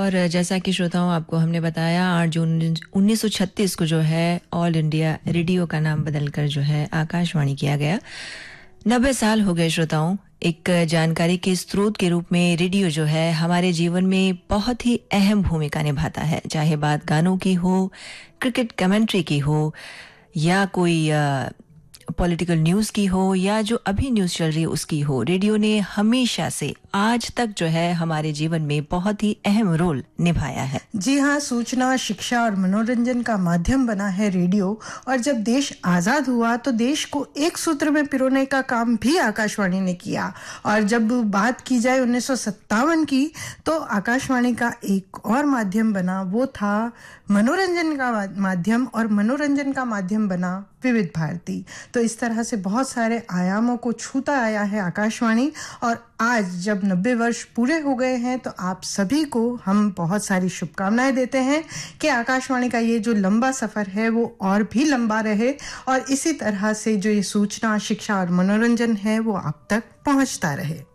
और जैसा कि श्रोताओं आपको हमने बताया 8 जून 1936 को जो है ऑल इंडिया रेडियो का नाम बदलकर जो है आकाशवाणी किया गया। 90 साल हो गए श्रोताओं। एक जानकारी के स्रोत के रूप में रेडियो जो है हमारे जीवन में बहुत ही अहम भूमिका निभाता है, चाहे बात गानों की हो, क्रिकेट कमेंट्री की हो या कोई पॉलिटिकल न्यूज़ की हो या जो अभी न्यूज़ चल रही है उसकी हो। रेडियो ने हमेशा से आज तक जो है हमारे जीवन में बहुत ही अहम रोल निभाया है। जी हाँ, सूचना, शिक्षा और मनोरंजन का माध्यम बना है रेडियो। और जब देश आजाद हुआ तो देश को एक सूत्र में पिरोने का काम भी आकाशवाणी ने किया। और जब बात की जाए 1957 की, तो आकाशवाणी का एक और माध्यम बना, वो था मनोरंजन का माध्यम, और मनोरंजन का माध्यम बना विविध भारती। तो इस तरह से बहुत सारे आयामों को छूता आया है आकाशवाणी। और आज जब 90 वर्ष पूरे हो गए हैं तो आप सभी को हम बहुत सारी शुभकामनाएं देते हैं कि आकाशवाणी का ये जो लंबा सफर है वो और भी लंबा रहे, और इसी तरह से जो ये सूचना, शिक्षा और मनोरंजन है वो आप तक पहुंचता रहे।